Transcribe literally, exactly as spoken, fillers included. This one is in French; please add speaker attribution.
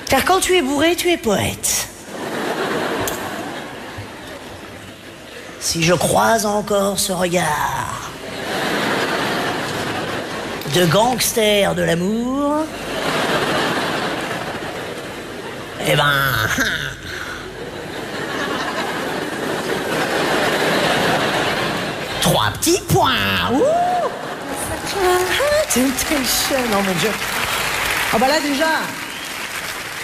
Speaker 1: Car quand tu es bourré, tu es poète. Si je croise encore ce regard de gangster de l'amour, eh ben... Trois petits points. Ouh. Temptation. Oh mon Dieu.
Speaker 2: Ah bah là déjà...